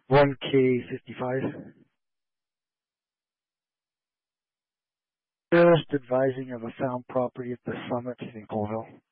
1K55. Just advising of a found property at the summit in Colville.